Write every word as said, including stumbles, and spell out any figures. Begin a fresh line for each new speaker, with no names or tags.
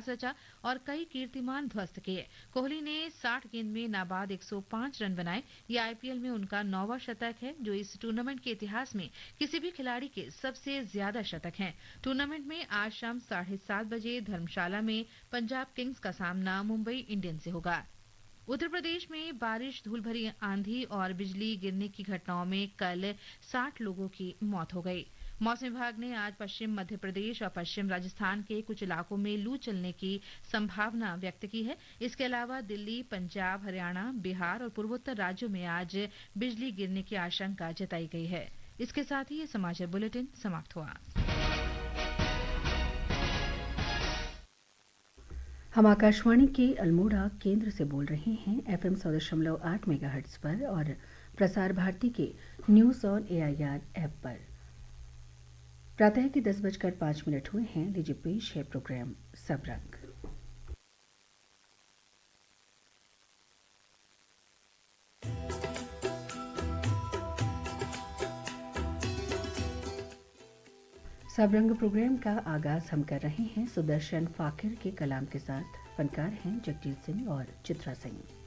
इतिहास रचा और कई कीर्तिमान ध्वस्त किए। कोहली ने साठ गेंद में नाबाद एक सौ पांच रन बनाए। ये आईपीएल में उनका नौवां शतक है, जो इस टूर्नामेंट के इतिहास में किसी भी खिलाड़ी के सबसे ज्यादा शतक हैं। टूर्नामेंट में आज शाम साढ़े सात बजे धर्मशाला में पंजाब किंग्स का सामना मुंबई इंडियंस से होगा। उत्तर प्रदेश में बारिश, धूल भरी आंधी और बिजली गिरने की घटनाओं में कल साठ लोगों की मौत हो गई। मौसम विभाग ने आज पश्चिम मध्य प्रदेश और पश्चिम राजस्थान के कुछ इलाकों में लू चलने की संभावना व्यक्त की है। इसके अलावा दिल्ली, पंजाब, हरियाणा, बिहार और पूर्वोत्तर राज्यों में आज बिजली गिरने की आशंका जताई गई है। इसके साथ ही ये समाचार बुलेटिन समाप्त हुआ।
हम आकाशवाणी के अल्मोड़ा केंद्र से बोल रहे हैं एफएम सौ दशमलव आठ मेगाहर्ट्ज पर और प्रसार भारती के न्यूज ऑन एआईआर ऐप पर। प्रातः के दस बजकर पाँच मिनट हुए हैं। लीजिए पेश है प्रोग्राम सबरंग। सबरंग प्रोग्राम का आगाज हम कर रहे हैं सुदर्शन फाकिर के कलाम के साथ। फनकार हैं जगजीत सिंह और चित्रा सिंह।